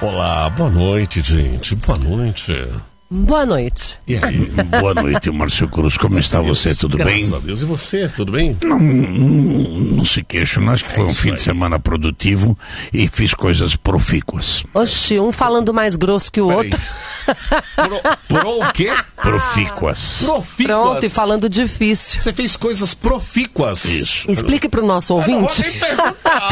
Olá, boa noite, gente. Boa noite. Boa noite. E aí? Boa noite, Márcio Cruz. Como está você? Tudo bem? Graças a Deus. E você? Tudo bem? Não se queixo. Acho que foi um fim de semana produtivo e fiz coisas profícuas. Oxi, um falando mais grosso que o outro. Pro o quê? Profícuas. Profícuas. Pronto, e falando difícil. Você fez coisas profícuas. Isso. Explique pro nosso ouvinte. Não vou nem perguntar.